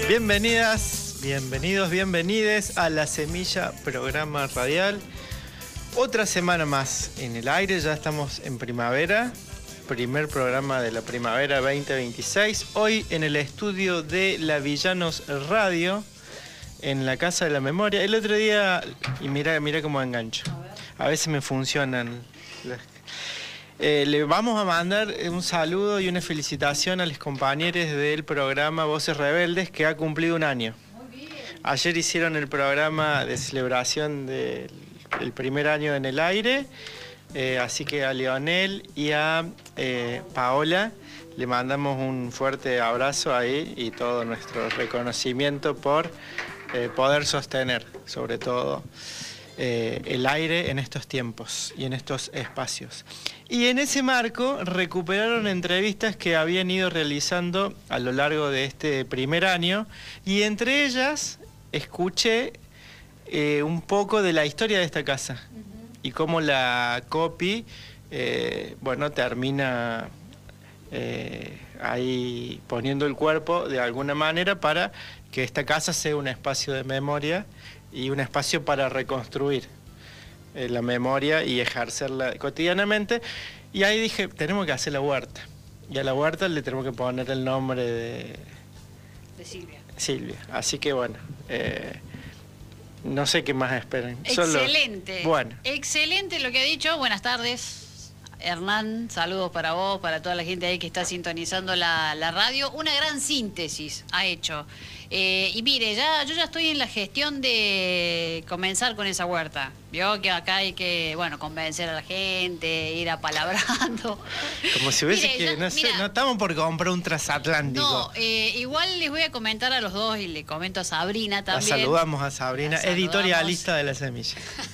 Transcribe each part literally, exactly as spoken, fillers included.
Bienvenidas, bienvenidos, bienvenides a La Semilla, programa radial. Otra semana más en el aire, ya estamos en primavera, primer programa de la primavera veinte veintiséis. Hoy en el estudio de La Villanos Radio, en la Casa de la Memoria. El otro día, y mira, mira cómo engancho, a veces me funcionan las... Eh, le vamos a mandar un saludo y una felicitación a los compañeros del programa Voces Rebeldes, que ha cumplido un año. Ayer hicieron el programa de celebración del, del primer año en el aire, eh, así que a Leonel y a eh, Paola le mandamos un fuerte abrazo ahí y todo nuestro reconocimiento por eh, poder sostener, sobre todo, Eh, el aire en estos tiempos y en estos espacios. Y en ese marco recuperaron entrevistas que habían ido realizando a lo largo de este primer año, y entre ellas escuché eh, un poco de la historia de esta casa, uh-huh, y cómo la copy eh, bueno, termina eh, ahí poniendo el cuerpo de alguna manera para que esta casa sea un espacio de memoria y un espacio para reconstruir eh, la memoria y ejercerla cotidianamente. Y ahí dije, tenemos que hacer la huerta. Y a la huerta le tenemos que poner el nombre de... de Silvia. Silvia. Así que bueno, eh, no sé qué más esperan. Excelente. Solo... Bueno. Excelente lo que ha dicho. Buenas tardes, Hernán. Saludos para vos, para toda la gente ahí que está sintonizando la, la radio. Una gran síntesis ha hecho. Eh, y mire, ya yo ya estoy en la gestión de comenzar con esa huerta. Vio que acá hay que, bueno, convencer a la gente, ir apalabrando. Como si hubiese mire, que, yo, no sé, mira, no estamos por comprar un transatlántico. No, eh, igual les voy a comentar a los dos y le comento a Sabrina también. La saludamos a Sabrina, La saludamos. Editorialista de La Semilla.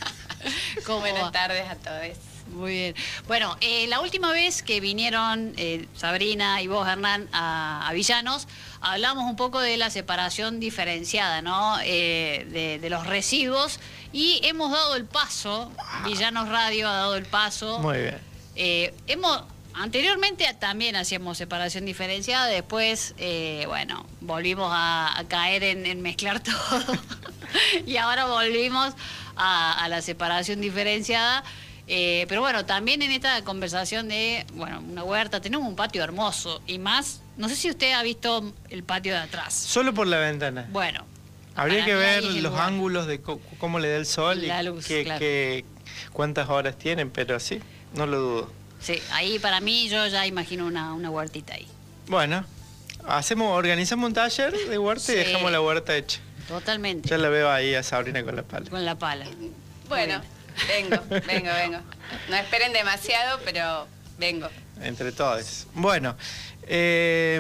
Buenas tardes a todos. Muy bien. Bueno, eh, la última vez que vinieron eh, Sabrina y vos, Hernán, a, a Villanos, hablamos un poco de la separación diferenciada, ¿no? Eh, de, de los residuos, y hemos dado el paso, wow. Villanos Radio ha dado el paso. Muy bien. Eh, hemos... Anteriormente también hacíamos separación diferenciada, después, eh, bueno, volvimos a, a caer en, en mezclar todo y ahora volvimos a, a la separación diferenciada. Eh, pero bueno, también en esta conversación de, bueno, una huerta, tenemos un patio hermoso y más, no sé si usted ha visto el patio de atrás. Solo por la ventana. Bueno. Habría que ver los lugar. ángulos de cómo le da el sol la y luz, que, claro. que, cuántas horas tienen, pero sí, no lo dudo. Sí, ahí para mí yo ya imagino una, una huertita ahí. Bueno, hacemos, organizamos un taller de huerta, sí, y dejamos la huerta hecha. Totalmente. Ya la veo ahí a Sabrina con la pala. Con la pala. Bueno, vengo, vengo, vengo. No esperen demasiado, pero vengo. Entre todos. Bueno, eh,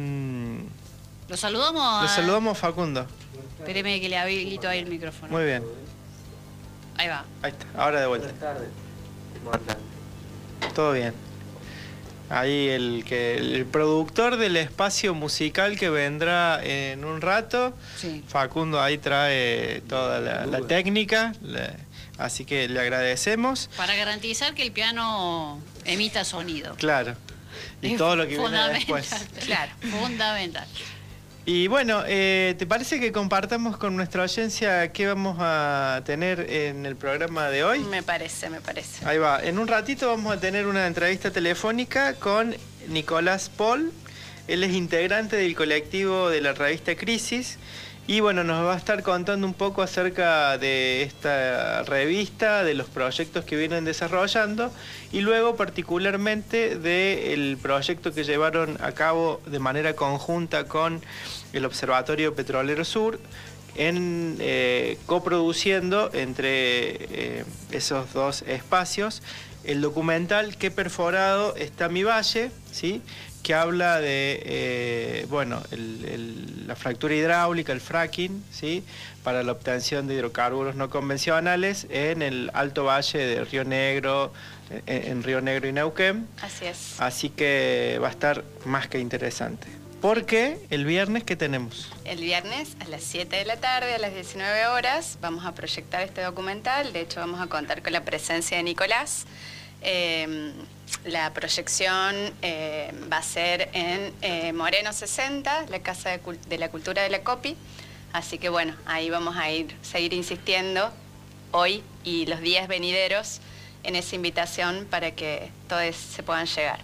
lo saludamos. Lo saludamos a Facundo. Espéreme que le habilito ahí el micrófono. Muy bien. Ahí va. Ahí está, ahora de vuelta. Buenas tardes. ¿Cómo andan? Todo bien. Ahí el que el productor del espacio musical que vendrá en un rato, sí. Facundo ahí trae toda la, la técnica, la, así que le agradecemos. Para garantizar que el piano emita sonido. Claro. Y es todo lo que viene después. Claro, fundamental. Y bueno, eh, ¿te parece que compartamos con nuestra audiencia qué vamos a tener en el programa de hoy? Me parece, me parece. Ahí va. En un ratito vamos a tener una entrevista telefónica con Nicolás Paul. Él es integrante del colectivo de la revista Crisis. Y bueno, nos va a estar contando un poco acerca de esta revista, de los proyectos que vienen desarrollando y luego particularmente del proyecto que llevaron a cabo de manera conjunta con el Observatorio Petrolero Sur, en eh, coproduciendo entre eh, esos dos espacios el documental Qué perforado está mi valle, ¿sí?, que habla de eh, bueno, el, el, la fractura hidráulica, el fracking, ¿sí?, para la obtención de hidrocarburos no convencionales en el Alto Valle de Río Negro, en, en Río Negro y Neuquén. Así es. Así que va a estar más que interesante. Porque el viernes, ¿qué tenemos? El viernes a las siete de la tarde, a las diecinueve horas, vamos a proyectar este documental. De hecho, vamos a contar con la presencia de Nicolás. Eh, la proyección eh, va a ser en eh, Moreno sesenta, la Casa de, Cult- de la Cultura de la Copi. Así que bueno, ahí vamos a ir, seguir insistiendo hoy y los días venideros en esa invitación para que todos se puedan llegar.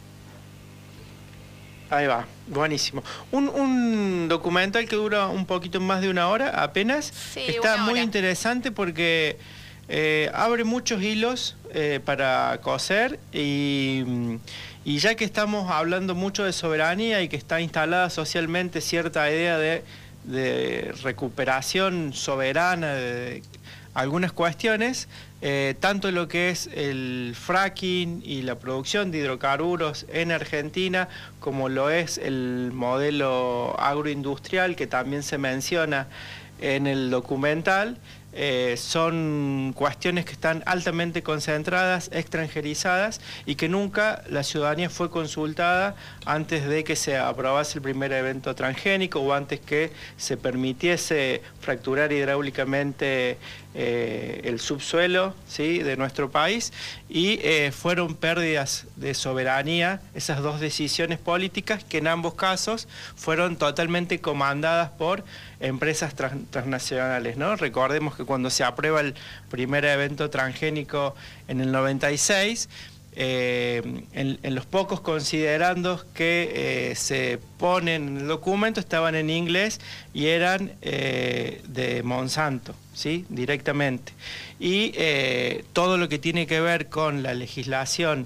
Ahí va, buenísimo. Un, un documental que dura un poquito más de una hora apenas. Sí, Está una muy hora. interesante porque eh, abre muchos hilos eh, para coser y, y ya que estamos hablando mucho de soberanía y que está instalada socialmente cierta idea de, de recuperación soberana de algunas cuestiones, eh, tanto lo que es el fracking y la producción de hidrocarburos en Argentina, como lo es el modelo agroindustrial que también se menciona en el documental, eh, son cuestiones que están altamente concentradas, extranjerizadas y que nunca la ciudadanía fue consultada antes de que se aprobase el primer evento transgénico o antes que se permitiese fracturar hidráulicamente eh, el subsuelo, ¿sí?, de nuestro país, y eh, fueron pérdidas de soberanía esas dos decisiones políticas que en ambos casos fueron totalmente comandadas por empresas trans transnacionales, ¿no? Recordemos que cuando se aprueba el primer evento transgénico en el noventa y seis, eh, en, en los pocos considerandos que eh, se ponen en el documento estaban en inglés y eran eh, de Monsanto, ¿sí?, directamente. Y eh, todo lo que tiene que ver con la legislación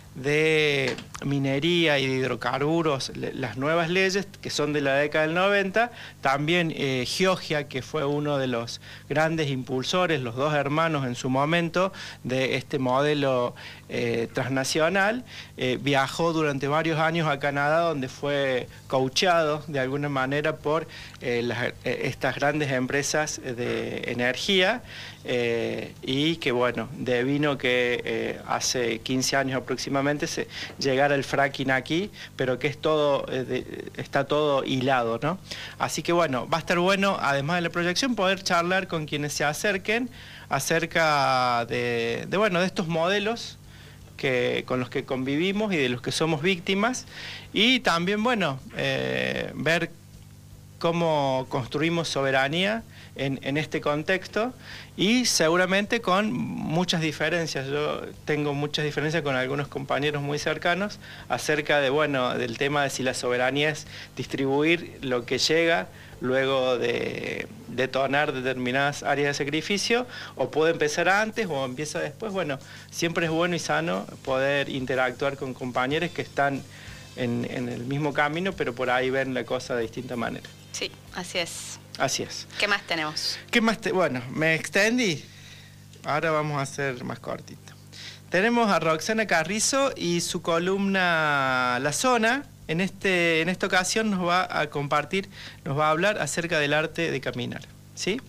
de minería y de hidrocarburos, las nuevas leyes que son de la década del noventa, también eh, Georgia, que fue uno de los grandes impulsores, los dos hermanos en su momento, de este modelo eh, transnacional, eh, viajó durante varios años a Canadá, donde fue coachado de alguna manera por eh, las, eh, estas grandes empresas de energía, eh, y que bueno, devino que eh, hace quince años aproximadamente se llegara el fracking aquí, pero que es todo, eh, de, está todo hilado, ¿no? Así que bueno, va a estar bueno, además de la proyección, poder charlar con quienes se acerquen acerca de, de bueno, de estos modelos que, con los que convivimos y de los que somos víctimas, y también, bueno, eh, ver cómo construimos soberanía en, en este contexto, y seguramente con muchas diferencias. Yo tengo muchas diferencias con algunos compañeros muy cercanos acerca de, bueno, del tema de si la soberanía es distribuir lo que llega luego de detonar determinadas áreas de sacrificio, o puede empezar antes o empieza después. Bueno, siempre es bueno y sano poder interactuar con compañeros que están en, en el mismo camino, pero por ahí ven la cosa de distinta manera. Sí, así es. Así es. ¿Qué más tenemos? ¿Qué más? Te... Bueno, me extendí. Ahora vamos a hacer más cortito. Tenemos a Roxana Carrizo y su columna La Zona. En, este, en esta ocasión nos va a compartir, nos va a hablar acerca del arte de caminar, ¿sí?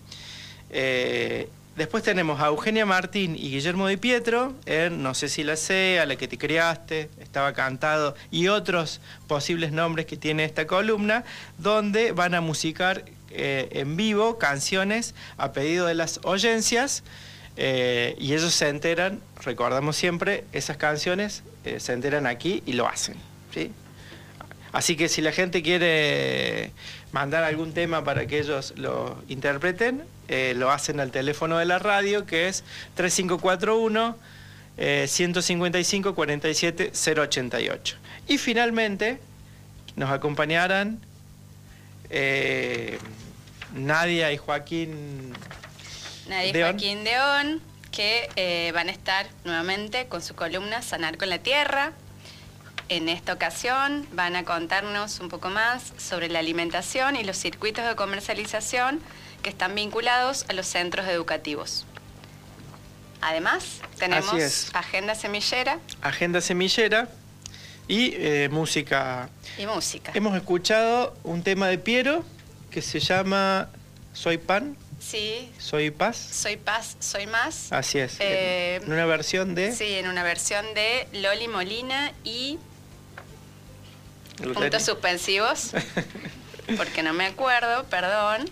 Eh, después tenemos a Eugenia Martín y Guillermo Di Pietro en No sé si la sé, A la que te criaste, Estaba cantado, y otros posibles nombres que tiene esta columna, donde van a musicar eh, en vivo canciones a pedido de las oyencias, eh, y ellos se enteran, recordamos siempre, esas canciones eh, se enteran aquí y lo hacen, ¿sí? Así que si la gente quiere mandar algún tema para que ellos lo interpreten, eh, lo hacen al teléfono de la radio, que es tres cinco cuatro uno, ciento cincuenta y cinco, cuarenta y siete, cero ochenta y ocho. Y finalmente nos acompañarán eh, Nadia y Joaquín Nadia y Deón. Joaquín Deón, que eh, van a estar nuevamente con su columna Sanar con la Tierra. En esta ocasión van a contarnos un poco más sobre la alimentación y los circuitos de comercialización que están vinculados a los centros educativos. Además, tenemos Así es. agenda semillera Agenda Semillera y eh, música. y música. Hemos escuchado un tema de Piero que se llama Soy Pan, Sí, Soy Paz. Soy Paz, Soy Más. Así es. Eh, en una versión de... Sí, en una versión de Loli Molina y El puntos Reni. suspensivos, porque no me acuerdo, perdón.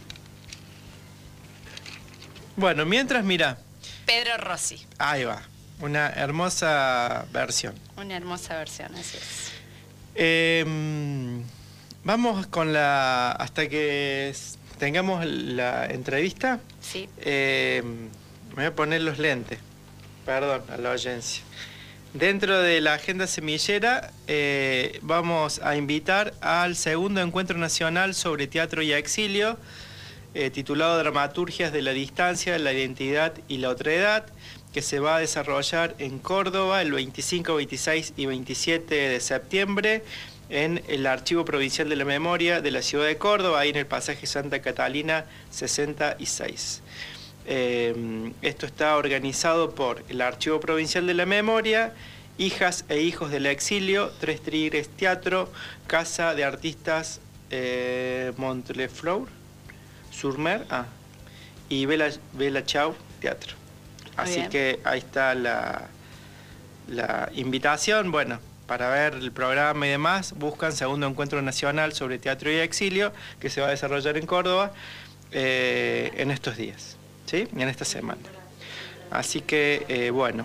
Bueno, mientras, mira, Pedro Rossi. ahí va, una hermosa versión. Una hermosa versión, así es. Eh, vamos con la... Hasta que tengamos la entrevista. Sí. Eh, me voy a poner los lentes. Perdón, a la audiencia. Dentro de la agenda semillera eh, vamos a invitar al segundo encuentro nacional sobre teatro y exilio, eh, titulado Dramaturgias de la distancia, la identidad y la otredad, que se va a desarrollar en Córdoba el veinticinco, veintiséis y veintisiete de septiembre en el Archivo Provincial de la Memoria de la ciudad de Córdoba, ahí en el pasaje Santa Catalina sesenta y seis. Eh, esto está organizado por el Archivo Provincial de la Memoria, Hijas e Hijos del Exilio, Tres Tigres Teatro, Casa de Artistas eh, Montlefleur, Surmer, ah, y Bella, Bella Chau Teatro. Así que ahí está la, la invitación. Bueno, para ver el programa y demás, buscan Segundo Encuentro Nacional sobre Teatro y Exilio, que se va a desarrollar en Córdoba eh, en estos días. ¿Sí? En esta semana. Así que, eh, bueno,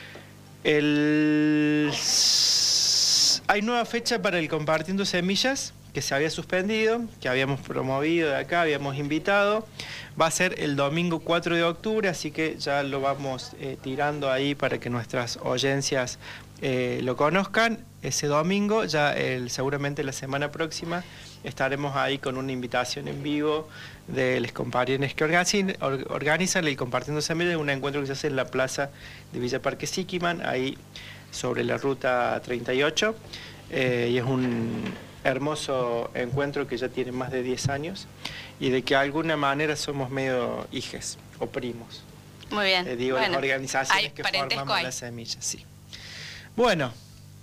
el... hay nueva fecha para el Compartiendo Semillas, que se había suspendido, que habíamos promovido de acá, habíamos invitado. Va a ser el domingo cuatro de octubre, así que ya lo vamos eh, tirando ahí para que nuestras audiencias eh, lo conozcan. Ese domingo, ya el, seguramente la semana próxima, estaremos ahí con una invitación en vivo de los compañeros que organizan, organizan el Compartiendo Semillas, un encuentro que se hace en la plaza de Villa Parque Siquiman, ahí sobre la ruta treinta y ocho, eh, y es un hermoso encuentro que ya tiene más de diez años, y de que de alguna manera somos medio hijes o primos. Muy bien. Eh, digo, bueno, las organizaciones hay, que parentesco formamos hay. las semillas, sí. Bueno.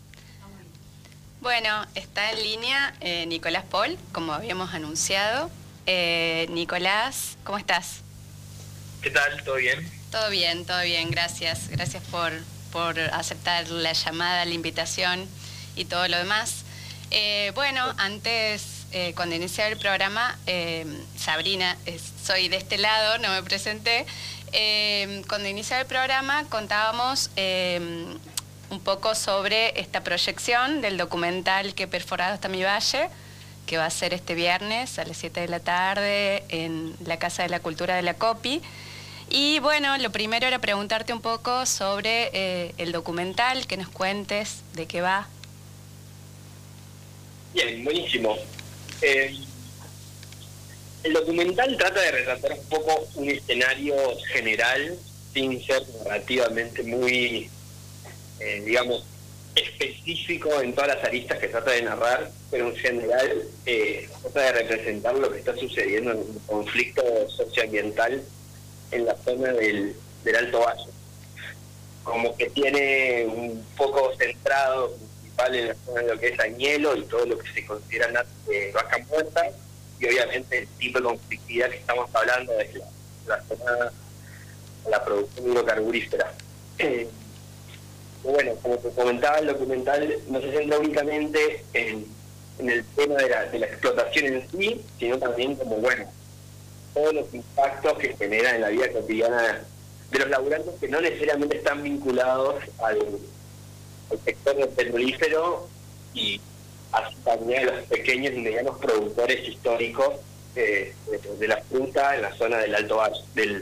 Bueno, está en línea eh, Nicolás Paul, como habíamos anunciado. Eh, Nicolás, ¿cómo estás? ¿Qué tal? ¿Todo bien? Todo bien, todo bien, gracias. Gracias por, por aceptar la llamada, la invitación y todo lo demás. Eh, bueno, antes, eh, cuando inicié el programa, eh, Sabrina, eh, soy de este lado, no me presenté. Eh, cuando inicié el programa contábamos eh, un poco sobre esta proyección del documental Que Perforado está mi valle, que va a ser este viernes a las siete de la tarde en la Casa de la Cultura de la Copi. Y bueno, lo primero era preguntarte un poco sobre eh, el documental, que nos cuentes de qué va. Bien, buenísimo. Eh, el documental trata de retratar un poco un escenario general, sin ser narrativamente muy, eh, digamos, específico en todas las aristas que trata de narrar, pero en general eh, trata de representar lo que está sucediendo en un conflicto socioambiental en la zona del, del Alto Valle. Como que tiene un foco centrado principal en la zona de lo que es Añelo y todo lo que se considera eh, vaca muerta, y obviamente el tipo de conflictividad que estamos hablando es la, la zona de la producción hidrocarburífera. Eh, bueno, como te comentaba, el documental no se centra únicamente en, en el tema de la, de la explotación en sí, sino también como, bueno, todos los impactos que genera en la vida cotidiana de los laburantes que no necesariamente están vinculados al, al sector del petrolífero, y así también a los pequeños y medianos productores históricos eh, de, de la fruta en la zona del Alto Valle, del...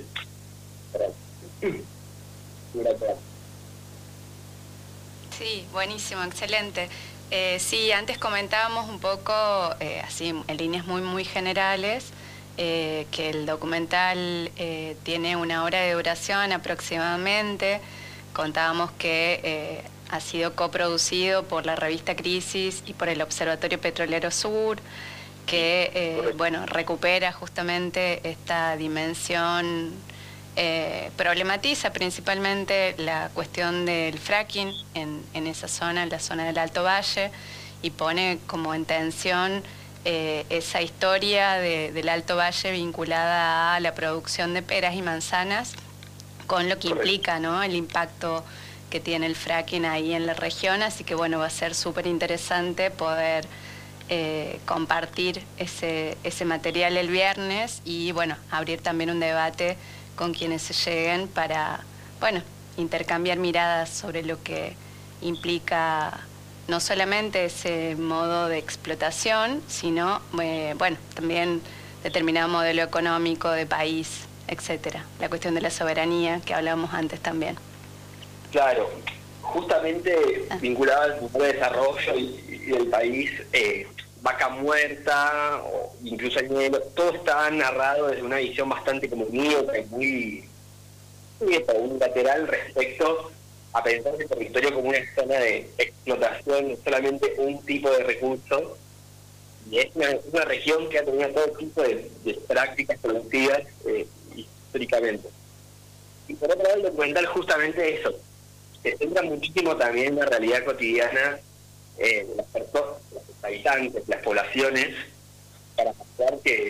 Sí, buenísimo, excelente. Eh, sí, antes comentábamos un poco, eh, así en líneas muy, muy generales, eh, que el documental eh, tiene una hora de duración aproximadamente. Contábamos que eh, ha sido coproducido por la revista Crisis y por el Observatorio Petrolero Sur, que eh, bueno, recupera justamente esta dimensión, eh, problematiza principalmente la cuestión del fracking en, en esa zona, en la zona del Alto Valle, y pone como en tensión eh, esa historia de, del Alto Valle vinculada a la producción de peras y manzanas, con lo que implica, ¿no?, el impacto que tiene el fracking ahí en la región. Así que bueno, va a ser súper interesante poder eh, compartir ese, ese material el viernes y bueno, abrir también un debate con quienes se lleguen para, bueno, intercambiar miradas sobre lo que implica no solamente ese modo de explotación, sino, eh, bueno, también determinado modelo económico de país, etcétera. La cuestión de la soberanía que hablábamos antes también. Claro, justamente Ah. vinculada al modelo de desarrollo y, y del país, eh, Vaca Muerta, o incluso el Nielo, todo está narrado desde una visión bastante como míope, muy, muy unilateral respecto a pensar el territorio como una zona de explotación, no solamente un tipo de recurso, y es una, una región que ha tenido todo tipo de, de prácticas productivas eh, históricamente. Y por otro lado, el documental justamente eso, se centra muchísimo también en la realidad cotidiana eh, de las personas, los habitantes, las poblaciones, para mostrar que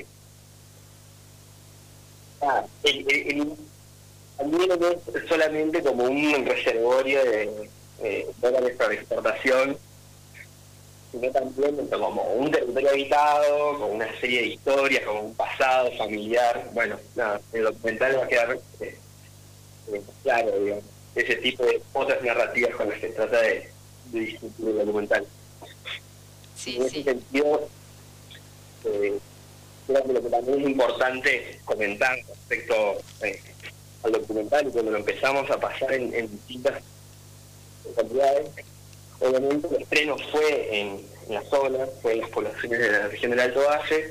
ah, el, el, el, también no es solamente como un reservorio de eh, dólares para exportación, sino también como un territorio habitado, con una serie de historias, con un pasado familiar. Bueno, nada, el documental va a quedar eh, eh, claro, digamos, ese tipo de otras narrativas con las que trata de, de discutir el documental. Sí, en ese sí. sentido, eh, creo que lo que también es importante comentar respecto eh, al documental, y cuando lo empezamos a pasar en, en distintas localidades, obviamente el estreno fue en, en la zona, fue en las poblaciones de la región del Alto Valle.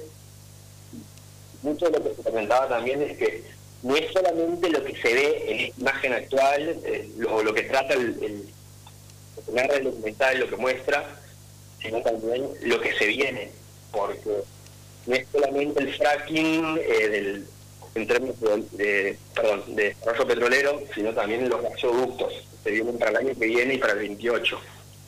Mucho de lo que se comentaba también es que no es solamente lo que se ve en la imagen actual, eh, lo, lo que trata el, el, lo que narra el documental, lo que muestra, sino también lo que se viene, porque no es solamente el fracking eh, del, en términos de, de, perdón, de desarrollo petrolero, sino también los gasoductos que se vienen para el año que viene y para el veintiocho.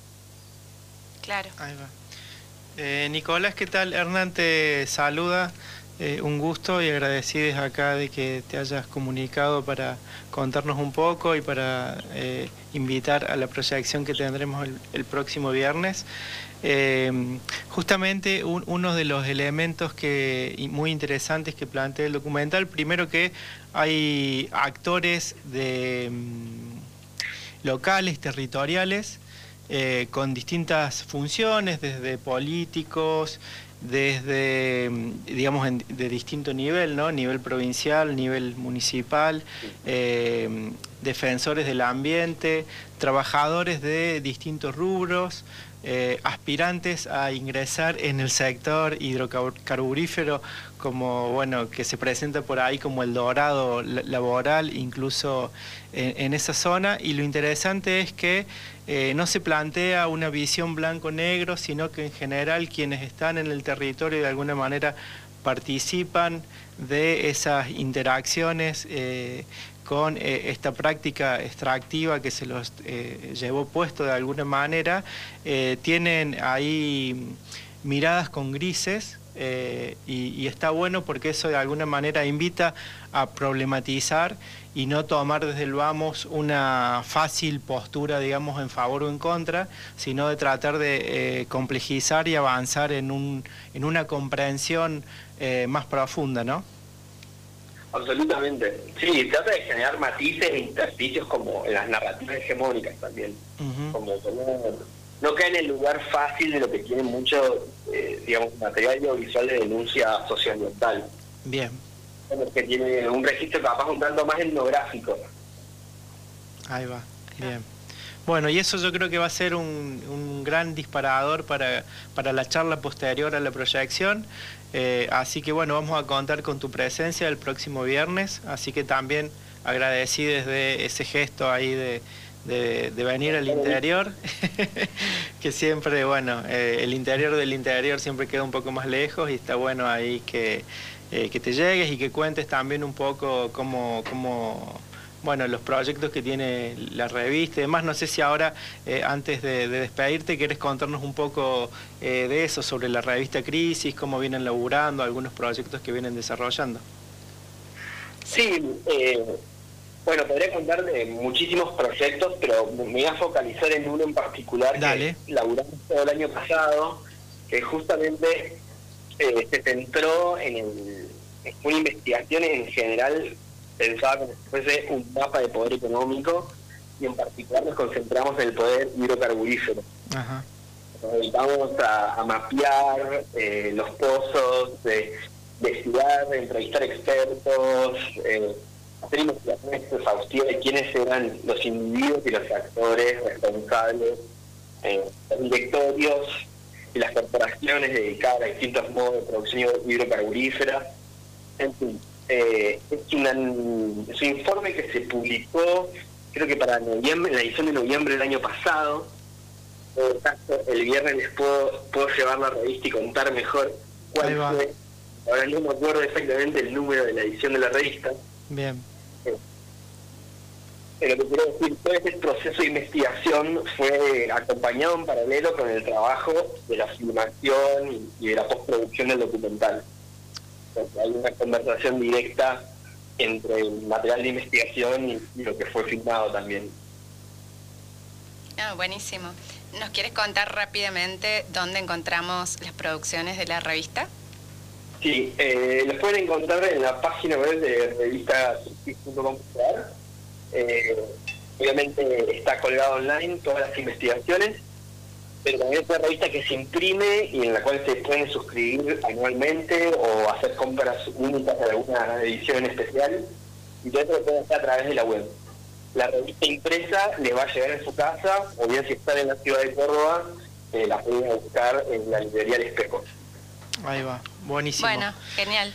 Claro. Ahí va. Eh, Nicolás, ¿qué tal? Hernán te saluda. Eh, un gusto y agradecidos acá de que te hayas comunicado para contarnos un poco y para eh, invitar a la proyección que tendremos el, el próximo viernes. Eh, justamente un, uno de los elementos que y muy interesantes que plantea el documental, primero que hay actores de mm, locales, territoriales, eh, con distintas funciones, desde políticos, desde, digamos, en, de distinto nivel, ¿no? Nivel provincial, nivel municipal, eh, defensores del ambiente, trabajadores de distintos rubros, eh, aspirantes a ingresar en el sector hidrocarburífero, como, bueno, que se presenta por ahí como el dorado laboral, incluso en, en esa zona. Y lo interesante es que eh, no se plantea una visión blanco-negro, sino que en general quienes están en el territorio de alguna manera participan de esas interacciones eh, con eh, esta práctica extractiva que se los eh, llevó puesto de alguna manera. Eh, tienen ahí miradas con grises, eh, y, y está bueno porque eso de alguna manera invita a problematizar y no tomar desde el vamos una fácil postura, digamos, en favor o en contra, sino de tratar de eh, complejizar y avanzar en, un, en una comprensión eh, más profunda, ¿no? Absolutamente. Sí, trata de generar matices e intersticios como en las narrativas hegemónicas también. Uh-huh. Como no, no cae en el lugar fácil de lo que tiene mucho, eh, digamos, material audiovisual de denuncia socioambiental. Bien. Como que tiene un registro capaz un tanto más etnográfico. Ahí va, bien. Bueno, y eso yo creo que va a ser un, un gran disparador para, para la charla posterior a la proyección. Eh, así que bueno, vamos a contar con tu presencia el próximo viernes, así que también agradecí desde ese gesto ahí de, de, de venir al interior, que siempre, bueno, eh, el interior del interior siempre queda un poco más lejos y está bueno ahí que, eh, que te llegues y que cuentes también un poco cómo... cómo bueno, los proyectos que tiene la revista y demás. No sé si ahora, eh, antes de, de despedirte, quieres contarnos un poco eh, de eso, sobre la revista Crisis, cómo vienen laburando, algunos proyectos que vienen desarrollando. Sí, eh, bueno, podría contar de muchísimos proyectos, pero me voy a focalizar en uno en particular. Dale. Que laburamos todo el año pasado, que justamente eh, se centró en, el, en una investigación en general pensaba como si fuese un mapa de poder económico y en particular nos concentramos en el poder hidrocarburífero. Ajá. Nos dedicamos a, a mapear eh, los pozos, de, de estudiar, de entrevistar expertos, eh, hacer investigaciones exhaustivas de quiénes eran los individuos y los actores responsables, eh, los directorios y las corporaciones dedicadas a distintos modos de producción hidrocarburífera. En fin, eh, es, una, es un informe que se publicó, creo que para noviembre, en la edición de noviembre del año pasado. Por lo tanto, el viernes les puedo, puedo llevar la revista y contar mejor cuál fue. Ahora no me acuerdo exactamente el número de la edición de la revista. Bien. Pero lo que quiero decir, todo este proceso de investigación fue acompañado en paralelo con el trabajo de la filmación y, y de la postproducción del documental. Porque hay una conversación directa entre el material de investigación y, y lo que fue filmado también. Ah, buenísimo. ¿Nos quieres contar rápidamente dónde encontramos las producciones de la revista? Sí, eh, los pueden encontrar en la página web de revista punto com punto a r. Eh, obviamente está colgado online todas las investigaciones, pero también es una revista que se imprime y en la cual se pueden suscribir anualmente o hacer compras únicas de alguna edición especial, y todo eso lo pueden hacer a través de la web. La revista impresa les va a llegar en su casa, o bien si están en la ciudad de Córdoba, eh, la pueden buscar en la librería El Espejo. Ahí va, buenísimo. Bueno, genial.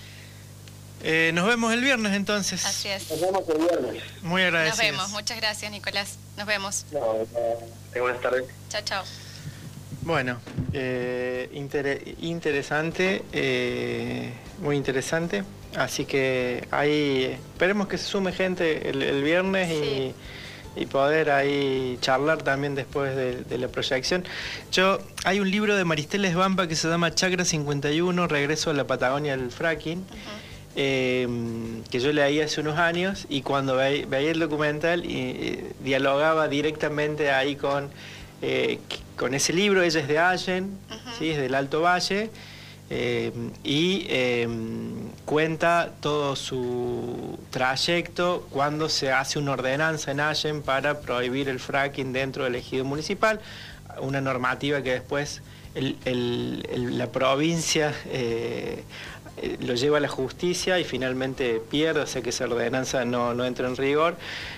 Eh, nos vemos el viernes entonces. Así es. Nos vemos el viernes. Muy Nos agradecidos. vemos. Muchas gracias, Nicolás. Nos vemos. No, no, buenas tardes. Chao, chao. Bueno, eh, inter- interesante, eh, muy interesante. Así que ahí esperemos que se sume gente el, el viernes Sí. y, y poder ahí charlar también después de, de la proyección. Yo, hay un libro de Maristela Esbampa que se llama Chacra cincuenta y uno, Regreso a la Patagonia del Fracking. Uh-huh. Eh, que yo leí hace unos años, y cuando ve, veía el documental y, eh, dialogaba directamente ahí con, eh, con ese libro. Ella es de Allen, Uh-huh. ¿sí? Es del Alto Valle, eh, y eh, cuenta todo su trayecto cuando se hace una ordenanza en Allen para prohibir el fracking dentro del ejido municipal, una normativa que después el, el, el, la provincia eh, lo lleva a la justicia y finalmente pierde, o sea que esa ordenanza no, no entra en rigor.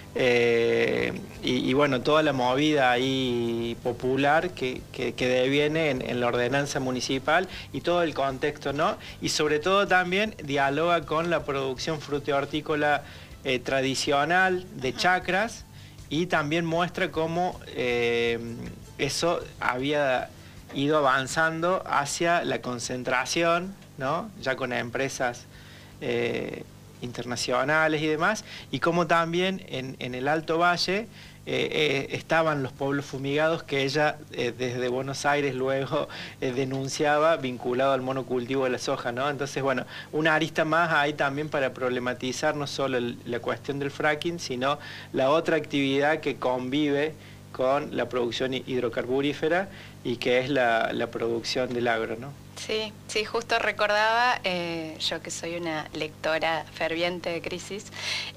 Eh, y, y bueno, toda la movida ahí popular que, que, que deviene en, en la ordenanza municipal y todo el contexto, ¿no? Y sobre todo también dialoga con la producción frutihortícola eh, tradicional de chacras, y también muestra cómo eh, eso había ido avanzando hacia la concentración, ¿no? Ya con empresas eh, internacionales y demás, y como también en, en el Alto Valle eh, eh, estaban los pueblos fumigados que ella eh, desde Buenos Aires luego eh, denunciaba, vinculado al monocultivo de la soja, ¿no? Entonces, bueno, una arista más ahí también para problematizar no solo el, la cuestión del fracking, sino la otra actividad que convive con la producción hidrocarburífera y que es la, la producción del agro, ¿no? Sí, sí, justo recordaba, eh, yo que soy una lectora ferviente de Crisis,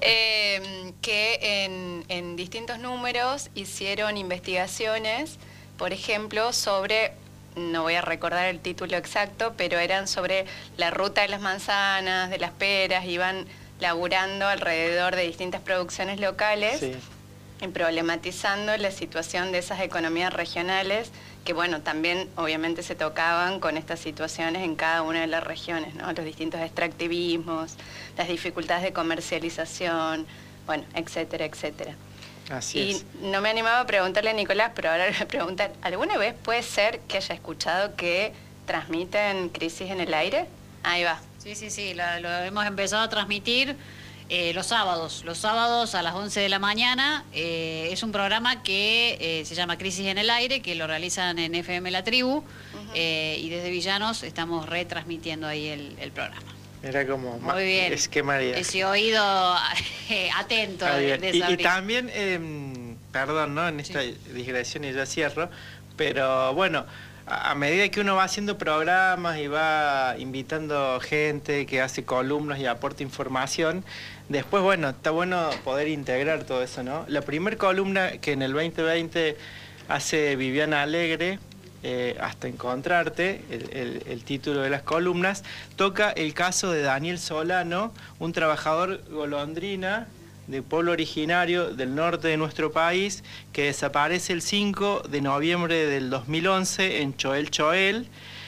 eh, que en, en distintos números hicieron investigaciones, por ejemplo, sobre, no voy a recordar el título exacto, pero eran sobre la ruta de las manzanas, de las peras, iban laburando alrededor de distintas producciones locales. Sí. Y problematizando la situación de esas economías regionales, que bueno, también obviamente se tocaban con estas situaciones en cada una de las regiones, ¿no? Los distintos extractivismos, las dificultades de comercialización, bueno, etcétera, etcétera. Así y es. no me animaba a preguntarle a Nicolás, pero ahora le voy a preguntar, ¿alguna vez puede ser que haya escuchado que transmiten Crisis en el aire? Ahí va. Sí, sí, sí, lo, lo hemos empezado a transmitir eh, los sábados. Los sábados a las once de la mañana. Eh, es un programa que eh, se llama Crisis en el Aire, que lo realizan en F M La Tribu. Uh-huh. eh, y desde Villanos estamos retransmitiendo ahí el, el programa. Era como... Muy bien. Es que María. Ese oído eh, atento de, de y, y Sabrina. también, eh, perdón, ¿no? En esta Sí. digresión y ya cierro, pero bueno, a medida que uno va haciendo programas y va invitando gente que hace columnas y aporta información, después, bueno, está bueno poder integrar todo eso, ¿no? La primera columna que en el veinte veinte hace Viviana Alegre, eh, Hasta Encontrarte, el, el, el título de las columnas, toca el caso de Daniel Solano, un trabajador golondrina de pueblo originario del norte de nuestro país, que desaparece el cinco de noviembre del dos mil once en Choel Choel,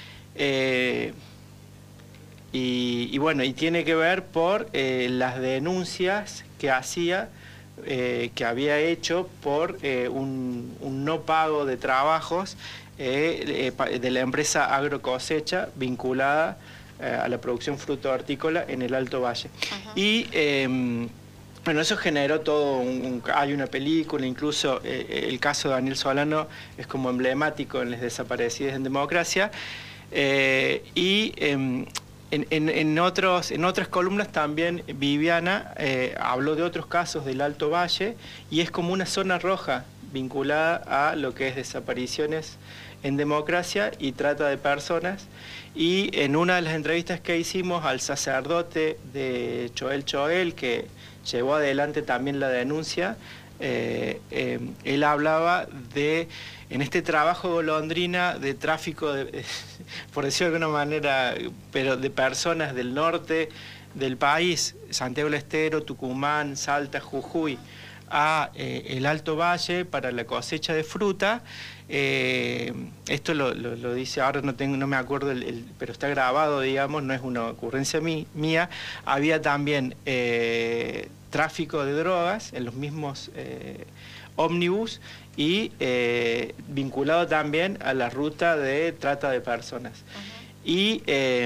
eh, y, y bueno, y tiene que ver por eh, las denuncias que hacía, eh, que había hecho por eh, un, un no pago de trabajos eh, eh, de la empresa Agrocosecha vinculada eh, a la producción fruto hortícola en el Alto Valle. Uh-huh. Y eh, bueno, eso generó todo, un, un, hay una película, incluso eh, el caso de Daniel Solano es como emblemático en las desaparecidas en democracia, eh, y eh, en, en, en, otros, en otras columnas también Viviana eh, habló de otros casos del Alto Valle, y es como una zona roja vinculada a lo que es desapariciones en democracia y trata de personas. Y en una de las entrevistas que hicimos al sacerdote de Choel Choel, que llevó adelante también la denuncia, eh, eh, él hablaba de, en este trabajo golondrina de tráfico, de, por decirlo de alguna manera, pero de personas del norte del país, Santiago del Estero, Tucumán, Salta, Jujuy, a eh, el Alto Valle para la cosecha de fruta. Eh, esto lo, lo, lo dice, ahora no tengo, no me acuerdo, el, el, pero está grabado, digamos, no es una ocurrencia mí, mía. Había también eh, tráfico de drogas en los mismos eh, ómnibus y eh, vinculado también a la ruta de trata de personas. Uh-huh. Y eh,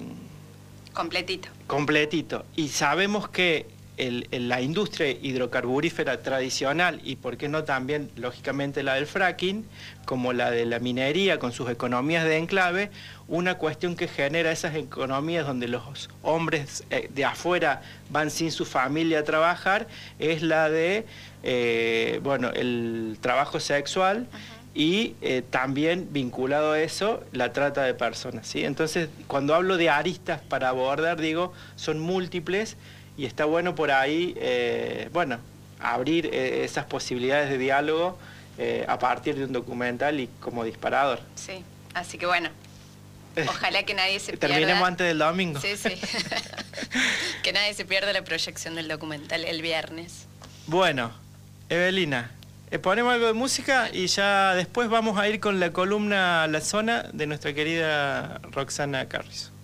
completito. Completito. Y sabemos que El, el, la industria hidrocarburífera tradicional, y por qué no también, lógicamente, la del fracking, como la de la minería con sus economías de enclave, una cuestión que genera esas economías donde los hombres eh, de afuera van sin su familia a trabajar, es la de, eh, bueno, el trabajo sexual. Uh-huh. Y eh, también vinculado a eso, la trata de personas, ¿sí? Entonces, cuando hablo de aristas para abordar, digo, son múltiples. Y está bueno por ahí, eh, bueno, abrir eh, esas posibilidades de diálogo eh, a partir de un documental y como disparador. Sí, así que bueno, ojalá que nadie se pierda. Terminemos antes del domingo. Sí, sí. Que nadie se pierda la proyección del documental el viernes. Bueno, Evelina, eh, ponemos algo de música y ya después vamos a ir con la columna La Zona de nuestra querida Roxana Carrizo.